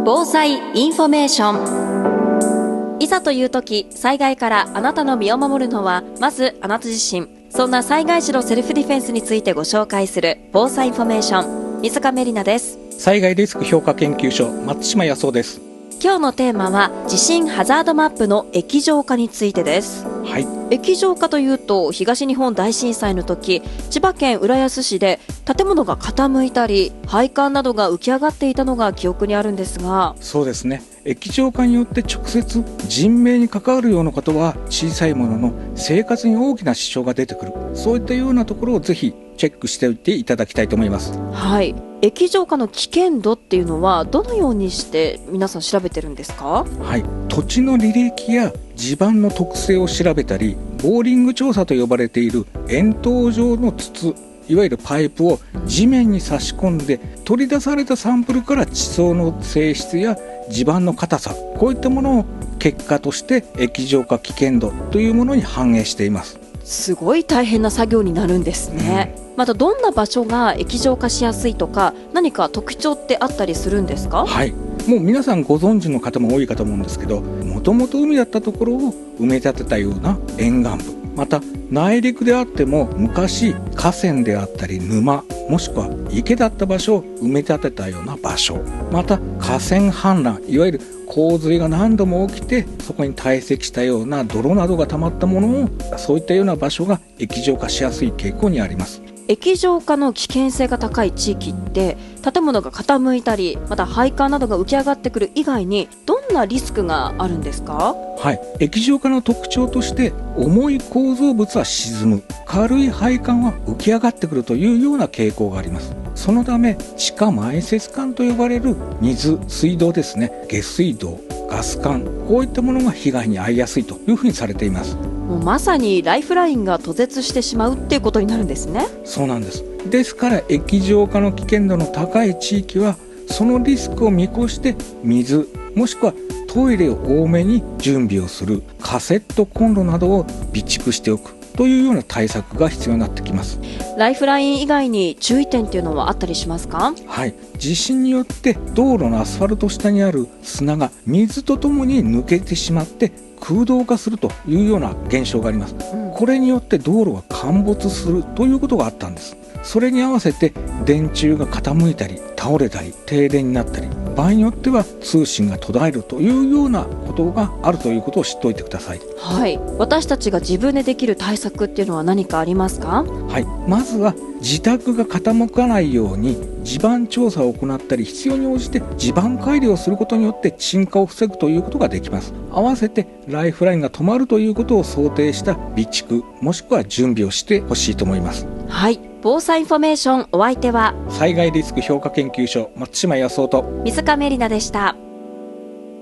防災インフォメーション。いざという時、災害からあなたの身を守るのはまずあなた自身。そんな災害時のセルフディフェンスについてご紹介する防災インフォメーション。水上里奈です。 災害リスク評価研究所松島康夫です。 今日のテーマは地震ハザードマップの液状化についてです。 はい、 液状化というと、東日本大震災の時、千葉県浦安市で建物が傾いたり配管などが浮き上がっていたのが記憶にあるんですが。 そうですね。液状化によって直接人命に関わるようなことは小さいものの生活に大きな支障が出てくる、そういったようなところをぜひチェックしておいていただきたいと思います。 はい、液状化の危険度っていうのはどのようにして皆さん調べてるんですか？ はい、土地の履歴や地盤の特性を調べたり、ボーリング調査と呼ばれている円筒状の筒、いわゆるパイプを地面に差し込んで取り出されたサンプルから地層の性質や地盤の硬さ、こういったものを結果として液状化危険度というものに反映しています。 すごい大変な作業になるんですね。またどんな場所が液状化しやすいとか、何か特徴ってあったりするんですか？ はい、もう皆さんご存知の方も多いかと思うんですけど、もともと海だったところを埋め立てたような沿岸部、また内陸であっても昔河川であったり沼、もしくは池だった場所を埋め立てたような場所、また河川氾濫、いわゆる洪水が何度も起きてそこに堆積したような泥などが溜まったものを、そういったような場所が液状化しやすい傾向にあります。 液状化の危険性が高い地域って、建物が傾いたり、また配管などが浮き上がってくる以外にどんなリスクがあるんですか？ はい、液状化の特徴として重い構造物は沈む、軽い配管は浮き上がってくるというような傾向があります。そのため地下埋設管と呼ばれる水道ですね、下水道、ガス管、こういったものが被害に遭いやすいというふうにされています。 もうまさにライフラインが途絶してしまうっていうことになるんですね。 そうなんです。ですから液状化の危険度の高い地域はそのリスクを見越して水、もしくはトイレを多めに準備をする、カセットコンロなどを備蓄しておくというような対策が必要になってきます。 ライフライン以外に注意点っていうのはあったりしますか？ はい、地震によって道路のアスファルト下にある砂が水とともに抜けてしまって空洞化するというような現象があります。これによって道路が陥没するということがあったんです。それに合わせて電柱が傾いたり倒れたり停電になったり、場合によっては通信が途絶えるというようなことがあるということを知っておいてください。 はい、私たちが自分でできる対策っていうのは何かありますか？ はい、まずは自宅が傾かないように地盤調査を行ったり、必要に応じて地盤改良をすることによって沈下を防ぐということができます。合わせてライフラインが止まるということを想定した備蓄、もしくは準備をしてほしいと思います。 はい、防災インフォメーション、お相手は災害リスク評価研究所松島康夫と水上里奈でした。